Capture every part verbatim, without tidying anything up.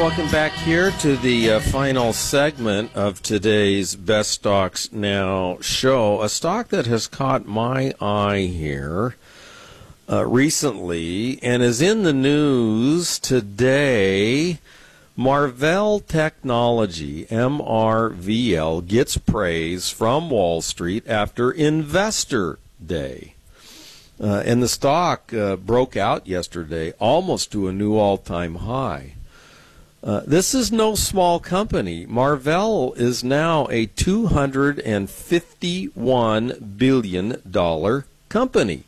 welcome back here to the uh, final segment of today's Best Stocks Now show. A stock that has caught my eye here uh, recently and is in the news today. Marvell Technology, M R V L, gets praise from Wall Street after Investor Day. Uh, and the stock uh, broke out yesterday almost to a new all-time high. Uh, this is no small company. Marvell is now a two hundred fifty-one billion dollars company.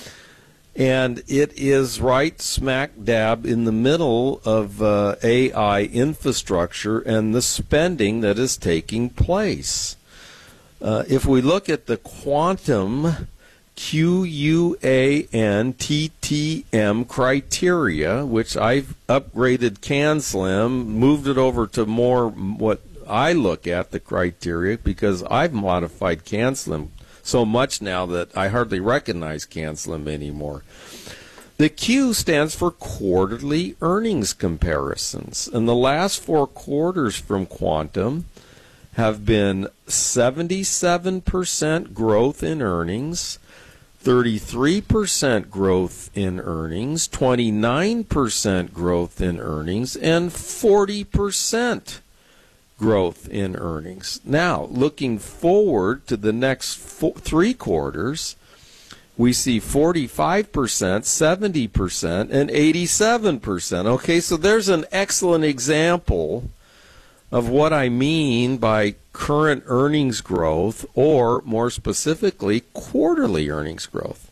And it is right smack dab in the middle of uh, A I infrastructure and the spending that is taking place. Uh, if we look at the quantum Q U A N T T M criteria, which I've upgraded CanSlim, moved it over to more what I look at the criteria because I've modified CanSlim so much now that I hardly recognize CanSlim anymore. The Q stands for quarterly earnings comparisons, and the last four quarters from Quantum have been seventy-seven percent growth in earnings, thirty-three percent growth in earnings, twenty-nine percent growth in earnings, and forty percent growth in earnings. Now, looking forward to the next four, three quarters, we see forty-five percent, seventy percent, and eighty-seven percent. Okay, so there's an excellent example of what I mean by current earnings growth, or more specifically, quarterly earnings growth.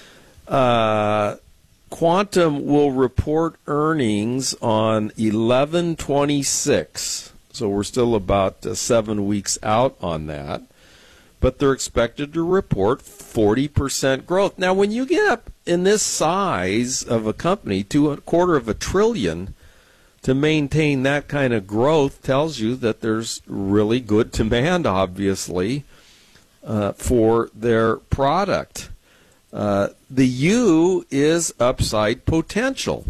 Uh, Quantum will report earnings on eleven twenty-six, so we're still about uh, seven weeks out on that, but they're expected to report forty percent growth. Now, when you get up in this size of a company, to a quarter of a trillion, to maintain that kind of growth tells you that there's really good demand, obviously, uh, for their product. Uh, the U is upside potential,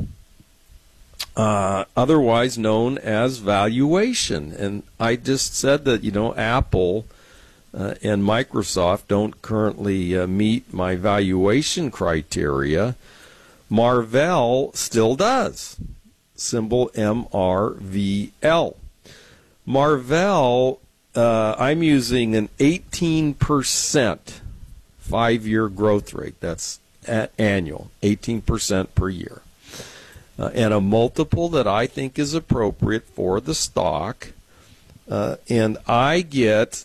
uh, otherwise known as valuation. And I just said that, you know, Apple uh, and Microsoft don't currently uh, meet my valuation criteria. Marvell still does. Symbol M R V L. Marvell, uh, I'm using an eighteen percent five-year growth rate. That's annual, eighteen percent per year. Uh, and a multiple that I think is appropriate for the stock. Uh, and I get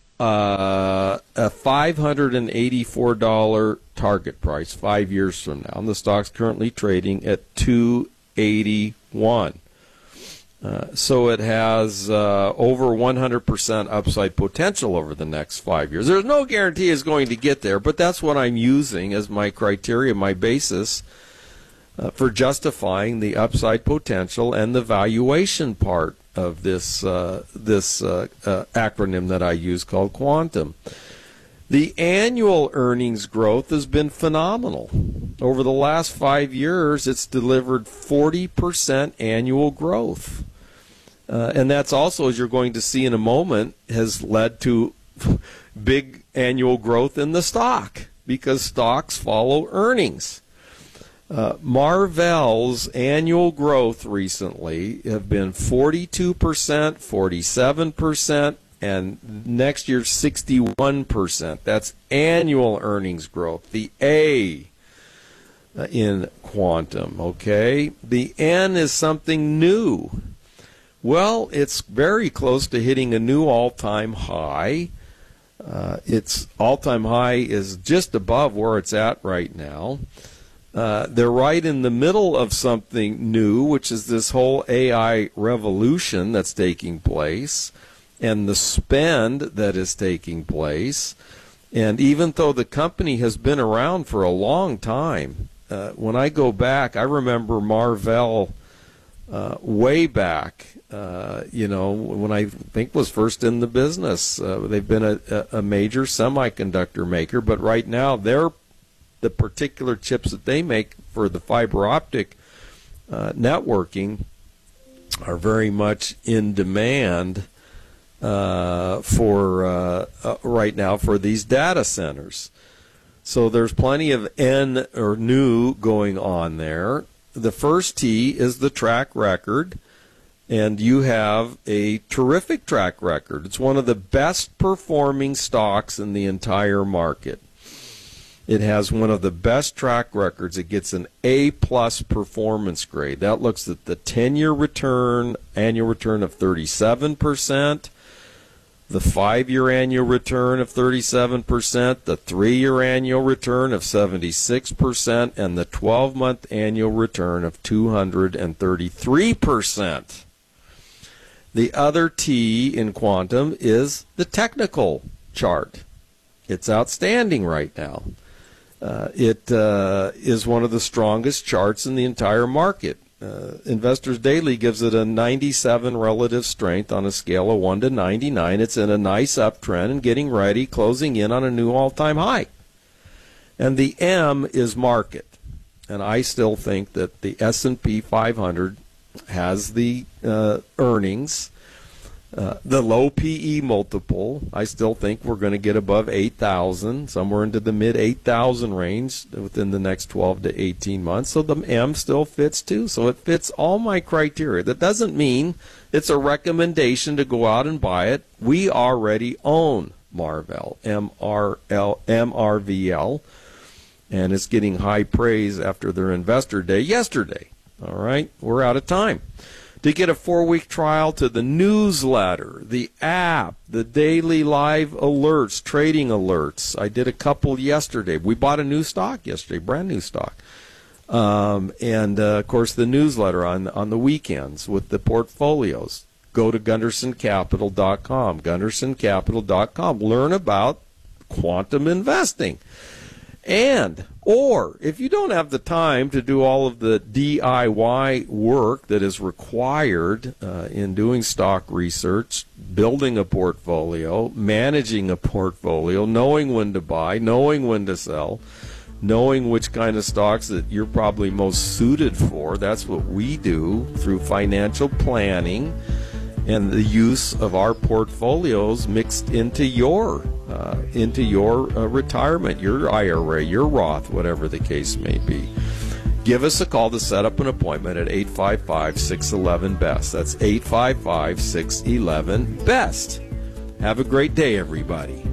uh, a five hundred eighty-four dollars target price five years from now. And the stock's currently trading at two eighty-one. Uh, so it has uh, over one hundred percent upside potential over the next five years. There's no guarantee it's going to get there, but that's what I'm using as my criteria, my basis uh, for justifying the upside potential and the valuation part of this uh, this uh, uh, acronym that I use called Quantum. The annual earnings growth has been phenomenal. Over the last five years, it's delivered forty percent annual growth. Uh, and that's also, as you're going to see in a moment, has led to big annual growth in the stock because stocks follow earnings. Uh, Marvell's annual growth recently have been forty-two percent, forty-seven percent, and next year sixty-one percent. That's annual earnings growth. The A uh, in Quantum, okay? The N is something new. Well, it's very close to hitting a new all-time high. Uh, its all-time high is just above where it's at right now. Uh, they're right in the middle of something new, which is this whole A I revolution that's taking place, and the spend that is taking place. And even though the company has been around for a long time, uh, when I go back, I remember Marvell uh, way back, uh, you know, when I think was first in the business. Uh, they've been a, a major semiconductor maker, but right now they're the particular chips that they make for the fiber optic uh, networking are very much in demand uh, for uh, uh, right now for these data centers. So there's plenty of N or new going on there. The first T is the track record, and you have a terrific track record. It's one of the best performing stocks in the entire market. It has one of the best track records. It gets an A-plus performance grade. That looks at the ten-year return, annual return of thirty-seven percent, the five-year annual return of thirty-seven percent, the three-year annual return of seventy-six percent, and the twelve-month annual return of two hundred thirty-three percent. The other T in quantum is the technical chart. It's outstanding right now. Uh, it uh, is one of the strongest charts in the entire market. Uh, Investors Daily gives it a ninety-seven relative strength on a scale of one to ninety-nine. It's in a nice uptrend and getting ready, closing in on a new all-time high. And the M is market. And I still think that the S and P five hundred has the uh, earnings, uh, the low P E multiple. I still think we're going to get above eight thousand, somewhere into the mid eight thousand range within the next twelve to eighteen months. So the M still fits too. So it fits all my criteria. That doesn't mean it's a recommendation to go out and buy it. We already own Marvell, M R L, M R V L, and it's getting high praise after their investor day yesterday. All right, we're out of time. To get a four-week trial to the newsletter, the app, the daily live alerts, trading alerts. I did a couple yesterday. We bought a new stock yesterday, brand new stock. Um, and, uh, of course, the newsletter on, on the weekends with the portfolios. Go to Gunderson Capital dot com, Gunderson Capital dot com. Learn about quantum investing. And, or, if you don't have the time to do all of the D I Y work that is required uh, in doing stock research, building a portfolio, managing a portfolio, knowing when to buy, knowing when to sell, knowing which kind of stocks that you're probably most suited for, that's what we do through financial planning and the use of our portfolios mixed into your uh, into your uh, retirement, your I R A, your Roth, whatever the case may be. Give us a call to set up an appointment at eight five five, six one one, B E S T. That's eight five five, six one one, B E S T. Have a great day, everybody.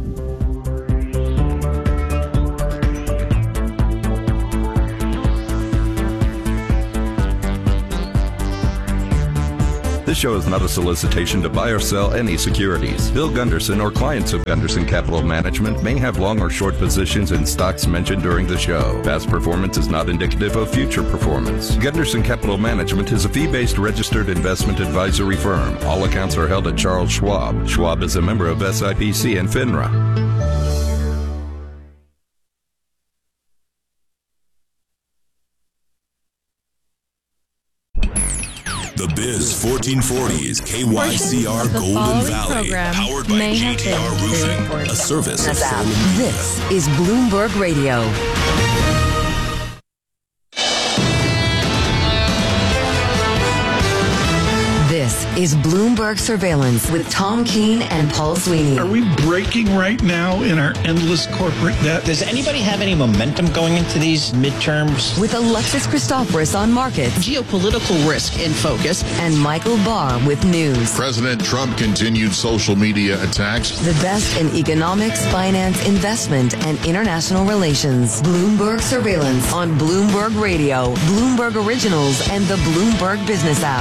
This show is not a solicitation to buy or sell any securities. Bill Gunderson or clients of Gunderson Capital Management may have long or short positions in stocks mentioned during the show. Past performance is not indicative of future performance. Gunderson Capital Management is a fee-based registered investment advisory firm. All accounts are held at Charles Schwab. Schwab is a member of S I P C and FINRA. The Biz fourteen forty is K Y C R Golden Valley, powered by J T R Roofing, a service of Foreman Media. This is Bloomberg Radio. This is Bloomberg Surveillance with Tom Keene and Paul Sweeney. Are we breaking right now in our endless corporate debt? Does anybody have any momentum going into these midterms? With Alexis Christoforous on markets. Geopolitical risk in focus. And Michael Barr with news. President Trump continued social media attacks. The best in economics, finance, investment, and international relations. Bloomberg Surveillance on Bloomberg Radio, Bloomberg Originals, and the Bloomberg Business app.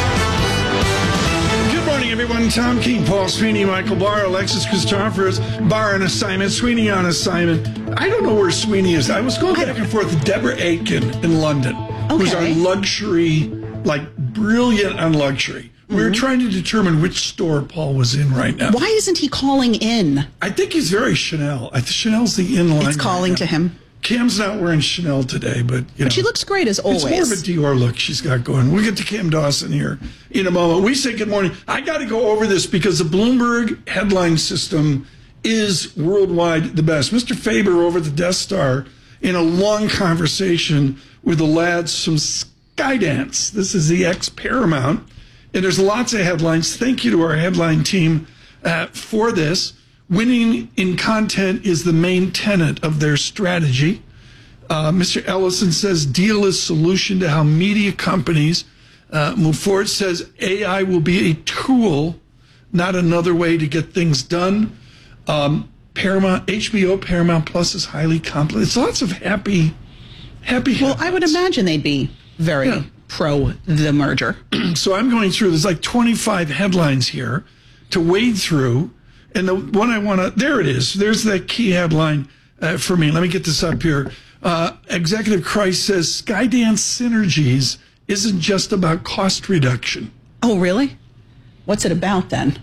Good morning, everyone. Tom Keene, Paul Sweeney, Michael Barr, Alexis Christoforous. Barr on assignment, Sweeney on assignment. I don't know where Sweeney is. I was going back and forth with Deborah Aitken in London, okay. who's our luxury, like brilliant on luxury. We mm-hmm. were trying to determine which store Paul was in right now. Why isn't he calling in? I think he's very Chanel. I think Chanel's the in-line. It's calling right to him. Cam's not wearing Chanel today, but you know, but she looks great as always. It's more of a Dior look she's got going. We'll get to Cam Dawson here in a moment. We say good morning. I got to go over this because the Bloomberg headline system is worldwide the best. Mister Faber over at the Death Star in a long conversation with the lads from Skydance. This is the ex-Paramount. And there's lots of headlines. Thank you to our headline team uh, for this. Winning in content is the main tenet of their strategy. Uh, Mister Ellison says deal is solution to how media companies uh, move forward. Says A I will be a tool, not another way to get things done. Um, Paramount, H B O, Paramount Plus is highly complex. It's lots of happy, happy. Well, headlines. I would imagine they'd be very Yeah. pro the merger. So I'm going through, there's like twenty-five headlines here to wade through. And the one I want to, there it is. There's that key headline uh, for me. Let me get this up here. Uh, Executive Christ says Skydance Synergies isn't just about cost reduction. Oh, really? What's it about then?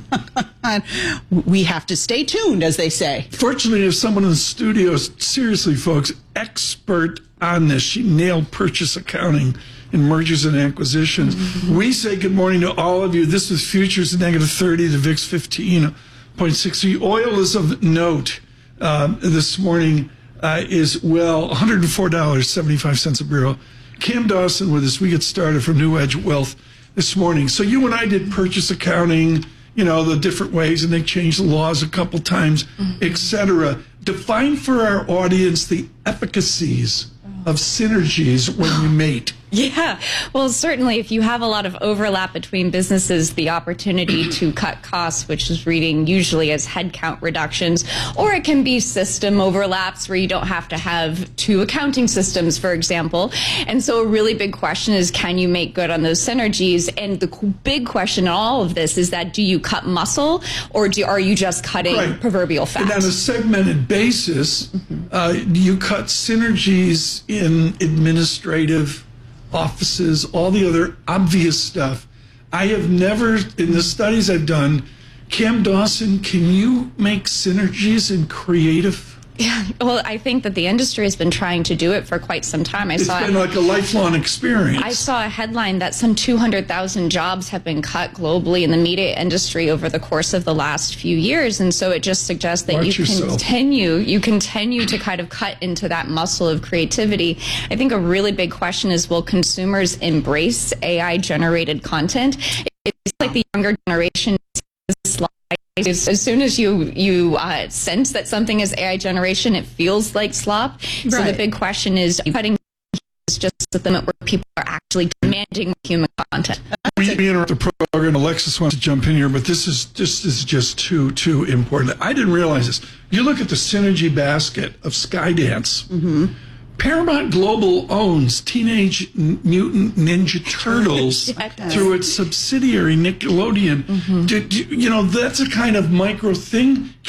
We have to stay tuned, as they say. Fortunately, there's someone in the studio, seriously, folks, expert on this. She nailed purchase accounting and mergers and acquisitions. Mm-hmm. We say good morning to all of you. This is futures negative thirty, the V I X fifteen point six three. Oil is of note um, this morning uh, is, well, one hundred four dollars and seventy-five cents a barrel. Cam Dawson with us. We get started from New Edge Wealth this morning. So you and I did purchase accounting, you know, the different ways, and they changed the laws a couple times, mm-hmm. et cetera. Define for our audience the efficacies of synergies when you mate. Yeah, well, certainly if you have a lot of overlap between businesses, the opportunity to cut costs, which is reading usually as headcount reductions, or it can be system overlaps where you don't have to have two accounting systems, for example. And so a really big question is, can you make good on those synergies? And the big question in all of this is that, do you cut muscle, or do, are you just cutting right. proverbial fat? And on a segmented basis, mm-hmm. uh, you cut synergies in administrative offices, all the other obvious stuff. I have never, in the studies I've done, Cam Dawson, can you make synergies in creative? Yeah, well, I think that the industry has been trying to do it for quite some time. I it's saw been like a lifelong experience. I saw a headline that some two hundred thousand jobs have been cut globally in the media industry over the course of the last few years. And so it just suggests that Watch you yourself. continue, you continue to kind of cut into that muscle of creativity. I think a really big question is, will consumers embrace A I-generated content? It's like the younger generation slide. As soon as you you uh, sense that something is A I generation, it feels like slop. Right. So the big question is, are you cutting is just the limit where people are actually demanding human content? We, we interrupt the program. Alexis wants to jump in here, but this is this is just too too important. I didn't realize this. You look at the synergy basket of Skydance. Mm-hmm. Paramount Global owns Teenage Mutant Ninja Turtles yeah, through its subsidiary Nickelodeon. Mm-hmm. do, do, you know, that's a kind of micro thing.